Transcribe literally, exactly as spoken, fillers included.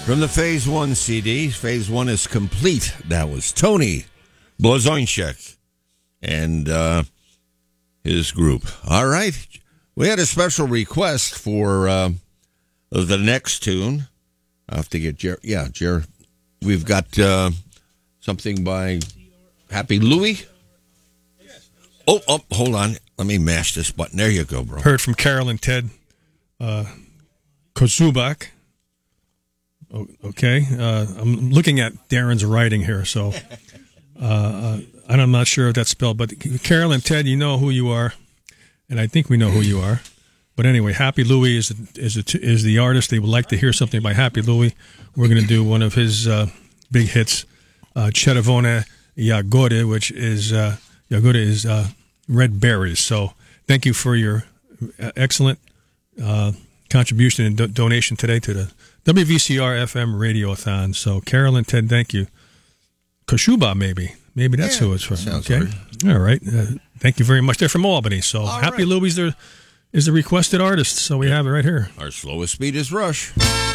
From the Phase One C D, Phase One is complete. That was Tony Blazonczyk and uh, his group. All right. We had a special request for uh, the next tune. I have to get Jer. Yeah, Jer. We've got uh, something by Happy Louie. Oh, oh, hold on. Let me mash this button. There you go, bro. Heard from Carol and Ted uh, Kozubak. Oh, okay. Uh, I'm looking at Darren's writing here, so uh, uh, and I'm not sure if that's spelled. But Carol and Ted, you know who you are, and I think we know who you are. But anyway, Happy Louie is is a, is the artist. They would like to hear something by Happy Louie. We're going to do one of his uh, big hits, uh, Czerwone Jagody, which is uh, Jagody is uh, red berries. So thank you for your excellent uh, contribution and do- donation today to the W V C R F M Radiothon. So Carol and Ted, thank you. Kashuba, maybe. Maybe that's yeah, who it's from. Okay. Right. All right. Uh, thank you very much. They're from Albany. So All Happy right. Louie's there. Is the requested artist, so we have it right here. Our slowest speed is Rush.